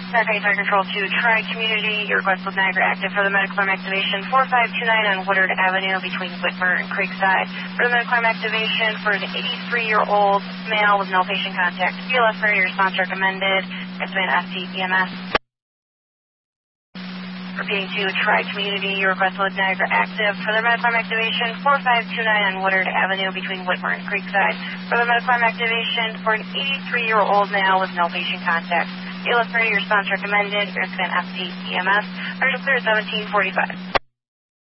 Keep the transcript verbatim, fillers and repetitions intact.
Stargate Fire Control to Tri-Community. Your request was Niagara active for the Mediclarm activation four five two nine on Woodard Avenue between Whitmer and Creekside. For the Mediclarm activation for an eighty-three-year-old male with no patient contact. B L S for your response recommended. Recommend F T E M S. Repeating to Tri-Community. Your request was Niagara active for the Mediclarm activation four five two nine on Woodard Avenue between Whitmer and Creekside. For the Mediclarm activation for an eighty-three-year-old male with no patient contact. B L S for your response recommended. Recommend F T E M S. Partial clear seventeen forty-five.